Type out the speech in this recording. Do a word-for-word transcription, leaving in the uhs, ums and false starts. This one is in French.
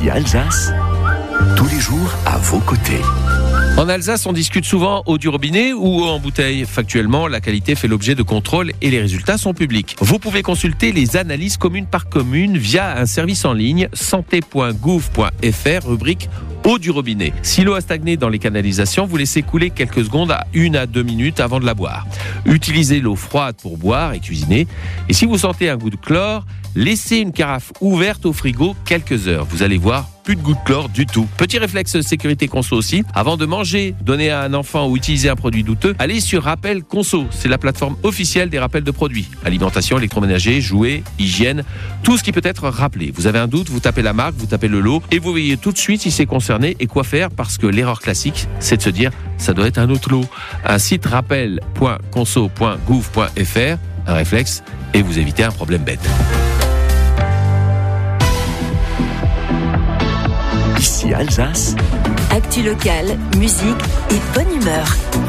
Ici Alsace, tous les jours à vos côtés. En Alsace, on discute souvent eau du robinet ou eau en bouteille. Factuellement, la qualité fait l'objet de contrôles et les résultats sont publics. Vous pouvez consulter les analyses commune par commune via un service en ligne santé point gouv point f r, rubrique eau du robinet. Si l'eau a stagné dans les canalisations, vous laissez couler quelques secondes à une à deux minutes avant de la boire. Utilisez l'eau froide pour boire et cuisiner. Et si vous sentez un goût de chlore, laissez une carafe ouverte au frigo quelques heures. Vous allez voir, plus de goût de chlore du tout. Petit réflexe sécurité conso aussi. Avant de manger, donner à un enfant ou utiliser un produit douteux, allez sur Rappel Conso. C'est la plateforme officielle des rappels de produits. Alimentation, électroménager, jouets, hygiène, tout ce qui peut être rappelé. Vous avez un doute, vous tapez la marque, vous tapez le lot et vous voyez tout de suite si c'est concerné et quoi faire, parce que l'erreur classique, c'est de se dire ça doit être un autre lot. Un site rappel point conso point gouv point f r, un réflexe et vous évitez un problème bête. Ici Alsace. Actu locale, musique et bonne humeur.